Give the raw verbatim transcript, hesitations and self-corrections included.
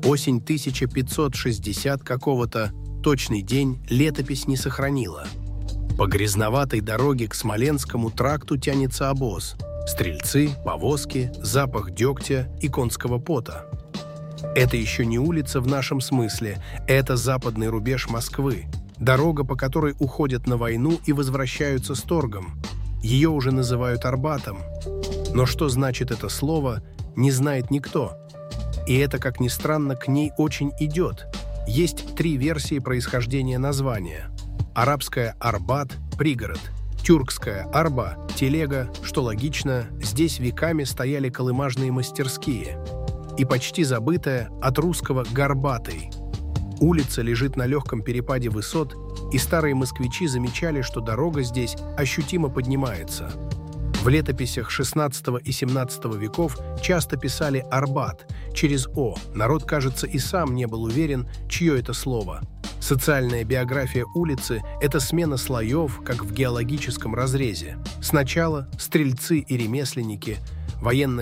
Осень тысяча пятьсот шестьдесят какого-то, точный день, летопись не сохранила. По грязноватой дороге к Смоленскому тракту тянется обоз. Стрельцы, повозки, запах дегтя и конского пота. Это еще не улица в нашем смысле, это западный рубеж Москвы, дорога, по которой уходят на войну и возвращаются с торгом. Ее уже называют Арбатом. Но что значит это слово, не знает никто. И это, как ни странно, к ней очень идет. Есть три версии происхождения названия. Арабская «Арбат» – пригород. Тюркская «Арба» – телега, что логично, здесь веками стояли колымажные мастерские. И почти забытая от русского «Горбатый». Улица лежит на легком перепаде высот, и старые москвичи замечали, что дорога здесь ощутимо поднимается. В летописях шестнадцатого и семнадцатого веков часто писали «Арбат» через «о». Народ, кажется, и сам не был уверен, чье это слово. Социальная биография улицы – это смена слоев, как в геологическом разрезе. Сначала стрельцы и ремесленники, военная